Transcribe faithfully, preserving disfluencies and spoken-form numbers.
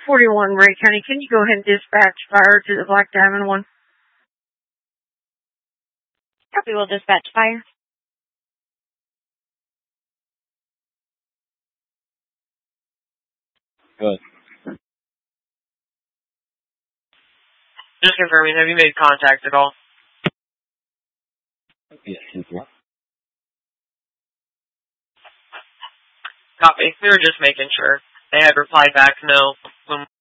forty-one, Ray County. Can you go ahead and dispatch fire to the Black Diamond one? Copy, will dispatch fire. Good. Just confirming, have you made contact at all? Yes, Cynthia. Copy. We were just making sure. They had replied back no when